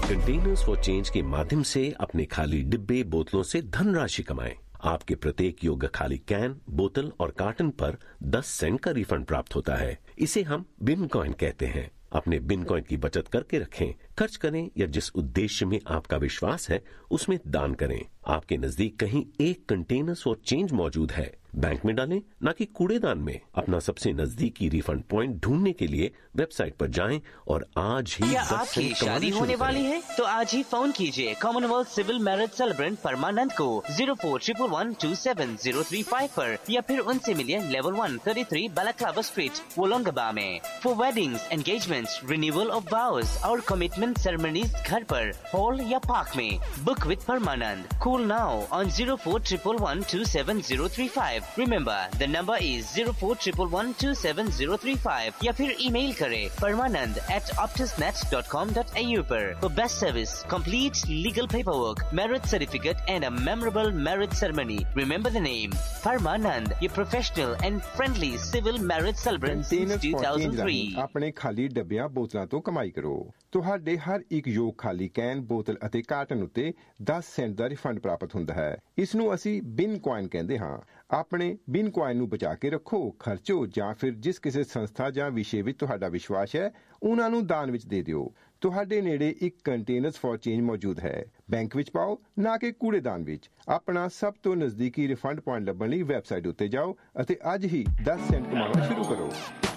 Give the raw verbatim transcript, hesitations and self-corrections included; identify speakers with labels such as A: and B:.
A: Containers for change के माध्यम से अपने खाली डिब्बे बोतलों से धनराशि कमाएं। आपके प्रत्येक योग्य खाली कैन, बोतल और कार्टन पर दस सेंट का रिफंड प्राप्त होता है। इसे हम बिन कॉइन कहते हैं। अपने बिन कॉइन की बचत करके रखें, खर्च करें या जिस उद्देश्य में आपका विश्वास है उसमें दान करें। आपके नजदीक कहीं एक कंटेनर्स फॉर चेंज मौजूद है, बैंक में डालें न कि कूड़ेदान में। अपना सबसे नजदीकी रिफंड पॉइंट ढूंढने के लिए वेबसाइट पर जाएं और आज ही
B: क्या आपकी शादी होने वाली है तो आज ही फोन कीजिए कॉमनवेल्थ सिविल मैरिज सेलिब्रेंट परमानंद को zero four triple one two seven zero three five पर, या फिर उनसे मिलिए level one thirty three balaclava street वोलोंगबा में। For weddings, engagements, renewal of vows और कमिटमेंट सेरेमनीज घर पर, हॉल या पार्क में। Book with Parmanand. Call now on zero four one one two seven zero three five. Remember, the number is zero four one one two seven zero three five. या फिर email करें परमानंद at optusnet dot com dot a u पर। For best service, complete legal paperwork, marriage certificate and a memorable marriage ceremony. Remember the name, Parmanand, your professional and friendly civil marriage celebrant since two thousand three.
C: ਆਪਣੇ ਖਾਲੀ ਡੱਬਿਆਂ ਬੋਤਲਾਂ ਤੋਂ ਕਮਾਈ ਕਰੋ। ਤੁਹਾਡੇ ਹਰ ਇੱਕ ਯੋਗ ਖਾਲੀ ਕੈਨ, ਬੋਤਲ ਅਤੇ ਕਾਰਟਨ ਉੱਤੇ ਦਸ ਸੈਂਟ ਦਾ ਰਿਫੰਡ ਪ੍ਰਾਪਤ ਹੁੰਦਾ ਹੈ। ਇਸ ਨੂੰ ਅਸੀਂ ਬਿਨ ਕੁਆਇਨ ਕਹਿੰਦੇ ਹਾਂ। ਆਪਣੇ ਬਿਨ ਕੁਆਇਨ ਨੂੰ ਬਚਾ ਕੇ ਰੱਖੋ, ਖਰਚੋ ਜਾਂ ਫਿਰ ਜਿਸ ਕਿਸੇ ਸੰਸਥਾ ਜਾਂ ਵਿਸ਼ੇ ਵਿੱਚ ਤੁਹਾਡਾ ਵਿਸ਼ਵਾਸ ਹੈ ਉਹਨਾਂ ਨੂੰ ਦਾਨ ਵਿੱਚ ਦੇ ਦਿਓ। ਤੁਹਾਡੇ ਨੇੜੇ ਇੱਕ ਕੰਟੇਨਰਸ ਫॉर ਚੇਂਜ ਮੌਜੂਦ ਹੈ। ਬੈਂਕ ਵਿੱਚ ਪਾਓ, ਨਾ ਕਿ ਕੂੜੇਦਾਨ ਵਿੱਚ। ਆਪਣਾ ਸਭ ਤੋਂ ਨਜ਼ਦੀਕੀ ਰਿਫੰਡ ਪੁਆਇੰਟ ਲੱਭਣ ਲਈ ਵੈਬਸਾਈਟ ਉੱਤੇ ਜਾਓ ਅਤੇ ਅੱਜ ਹੀ ਦਸ ਸੈਂਟ ਕਮਾਉਣਾ ਸ਼ੁਰੂ ਕਰੋ।